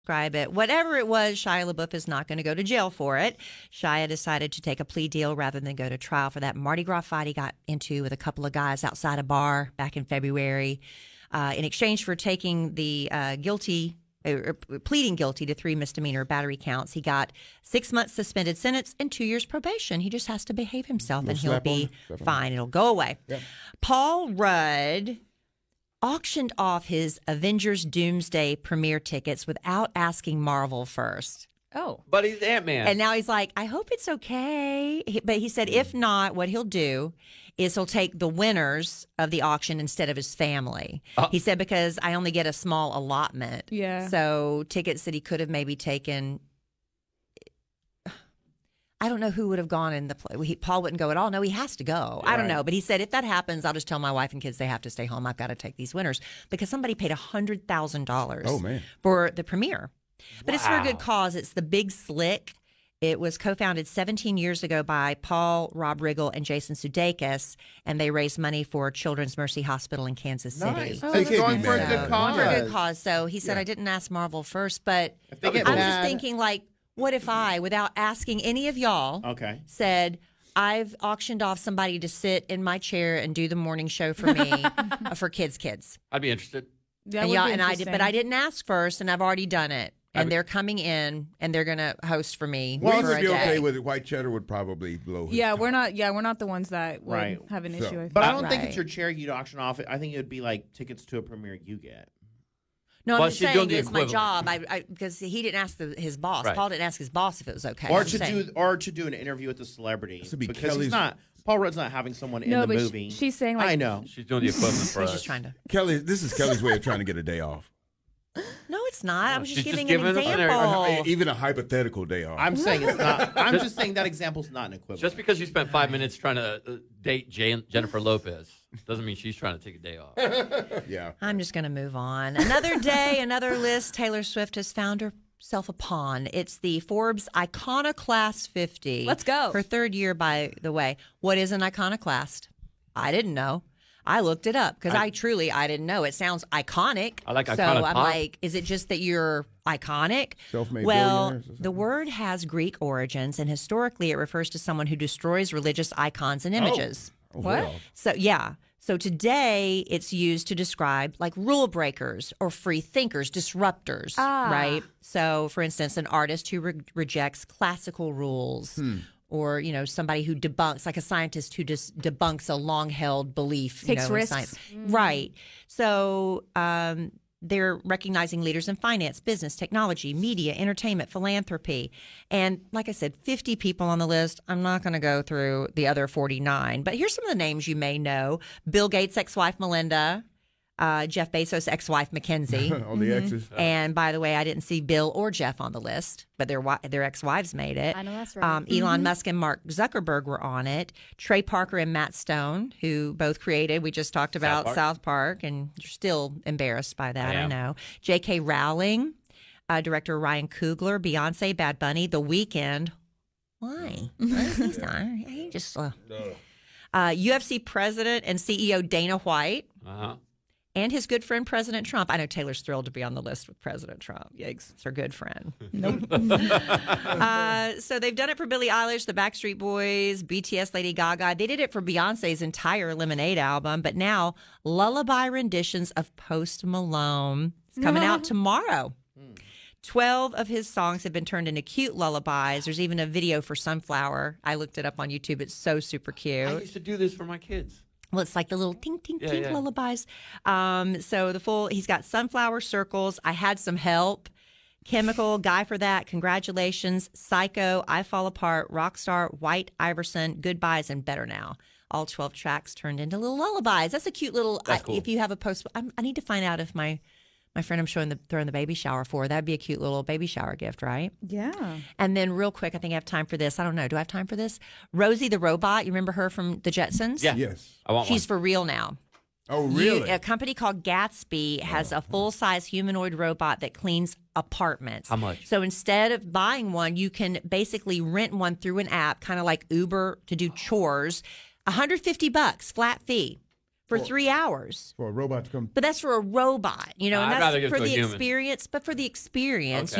describe it. Whatever it was, Shia LaBeouf is not going to go to jail for it. Shia decided to take a plea deal rather than go to trial for that Mardi Gras fight he got into with a couple of guys outside a bar back in February. In exchange for taking the pleading guilty to 3 misdemeanor battery counts, he got 6 months suspended sentence and 2 years probation. He just has to behave himself, and he'll be fine. It'll go away. Yeah. Paul Rudd auctioned off his Avengers Doomsday premiere tickets without asking Marvel first. Oh. But he's Ant-Man. And now he's like, I hope it's okay. But he said, if not, what he'll do is he'll take the winners of the auction instead of his family. He said, because I only get a small allotment. Yeah. So tickets that he could have maybe taken, I don't know who would have gone in the play. Paul wouldn't go at all. No, he has to go. I don't know. But he said, if that happens, I'll just tell my wife and kids they have to stay home. I've got to take these winners. Because somebody paid $100,000 for the premiere. But it's for a good cause. It's the Big Slick. It was co-founded 17 years ago by Paul, Rob Riggle, and Jason Sudeikis, and they raised money for Children's Mercy Hospital in Kansas City. Nice. It's going for a good cause. For a good cause. So he said, I didn't ask Marvel first, but I'm just thinking, like, what if I, without asking any of y'all, said, I've auctioned off somebody to sit in my chair and do the morning show for me for kids. I'd be interested. Yeah, but I didn't ask first, and I've already done it. And they're coming in, and they're going to host for me. Well, he would be okay with it. White Cheddar would probably blow his top. We're not the ones that would have an issue with. But I don't think it's your chair you'd auction off. I think it would be like tickets to a premiere you get. No, I'm just saying it's my job. Because he didn't ask his boss. Paul didn't ask his boss if it was okay. Or to do an interview with a celebrity. Because he's not. Paul Rudd's not having someone in the movie. She's saying, like, I know. She's doing the equivalent for us. She's just trying to. Kelly, this is Kelly's way of trying to get a day off. No, it's not. I was just giving an example. Even a hypothetical day off. I'm saying it's not. I'm just saying that example's not an equivalent. Just because you spent 5 minutes trying to date Jennifer Lopez doesn't mean she's trying to take a day off. Yeah. I'm just going to move on. Another day, another list Taylor Swift has found herself upon. It's the Forbes Iconoclast 50. Let's go. Her third year, by the way. What is an iconoclast? I didn't know. I looked it up because I didn't know. It sounds iconic. I like iconic. So I'm like, is it just that you're iconic? Self-made well, the word has Greek origins, and historically it refers to someone who destroys religious icons and images. What? Well. So, yeah. So today it's used to describe like rule breakers or free thinkers, disruptors, right? So, for instance, an artist who rejects classical rules. Or, somebody who debunks, like a scientist who just debunks a long-held belief. Takes risks. Science. Right. So they're recognizing leaders in finance, business, technology, media, entertainment, philanthropy. And like I said, 50 people on the list. I'm not going to go through the other 49. But here's some of the names you may know. Bill Gates' ex-wife, Melinda. Jeff Bezos' ex-wife, Mackenzie. On the exes. And by the way, I didn't see Bill or Jeff on the list, but their ex-wives made it. I know that's right. Elon Musk and Mark Zuckerberg were on it. Trey Parker and Matt Stone, who both created, we just talked about South Park, and you're still embarrassed by that, I know. J.K. Rowling, director Ryan Coogler, Beyonce, Bad Bunny, The Weeknd. Why? He's not. He just... UFC president and CEO Dana White. And his good friend, President Trump. I know Taylor's thrilled to be on the list with President Trump. Yikes, it's her good friend. Nope. So they've done it for Billie Eilish, the Backstreet Boys, BTS, Lady Gaga. They did it for Beyonce's entire Lemonade album. But now, lullaby renditions of Post Malone. It's coming out tomorrow. 12 of his songs have been turned into cute lullabies. There's even a video for Sunflower. I looked it up on YouTube. It's so super cute. I used to do this for my kids. Well, it's like the little tink, tink, tink lullabies. So he's got Sunflower, Circles, I Had Some Help, Chemical, Guy for That, Congratulations, Psycho, I Fall Apart, Rockstar, White Iverson, Goodbyes, and Better Now. All 12 tracks turned into little lullabies. That's a cute little, That's cool. If you have a post, I need to find out if my friend I'm throwing the baby shower for, that'd be a cute little baby shower gift, right? Yeah. And then real quick, I think I have time for this. I don't know. Do I have time for this? Rosie the robot. You remember her from the Jetsons? Yeah. Yes. I want She's for real now. Oh, really? A company called Gatsby has a full-size humanoid robot that cleans apartments. How much? So instead of buying one, you can basically rent one through an app, kind of like Uber, to do chores. $150 flat fee for 3 hours. For a robot to come. But that's for a robot, and I'd rather that's give for it to the a human. experience. But for the experience,